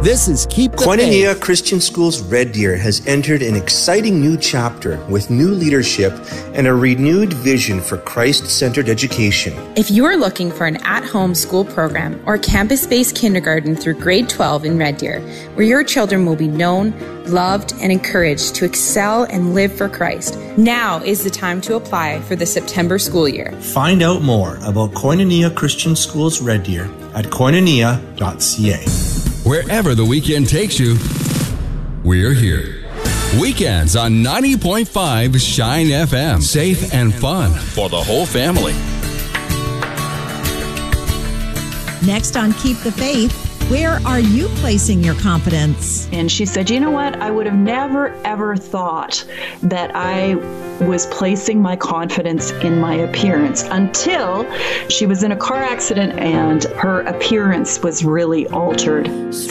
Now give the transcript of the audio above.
This is Keep the Koinonia Faith. Christian Schools Red Deer has entered an exciting new chapter with new leadership and a renewed vision for Christ-centered education. If you are looking for an at-home school program or campus-based kindergarten through grade 12 in Red Deer, where your children will be known, loved, and encouraged to excel and live for Christ, now is the time to apply for the September school year. Find out more about Koinonia Christian Schools Red Deer at koinonia.ca. Wherever the weekend takes you, we're here. Weekends on 90.5 Shine FM. Safe and fun for the whole family. Next on Keep the Faith, where are you placing your confidence? And she said, you know what? I would have never, ever thought that I was placing my confidence in my appearance until she was in a car accident and her appearance was really altered.